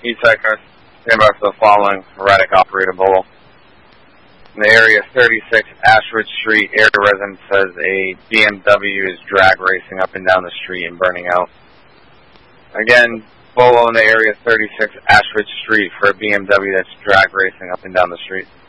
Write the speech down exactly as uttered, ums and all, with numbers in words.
E-Tech, stand by for the following erratic operator Bolo. In the area thirty-six Ashford Street, area resident says a B M W is drag racing up and down the street and burning out. Again, Bolo in the area thirty-six Ashford Street for a B M W that's drag racing up and down the street.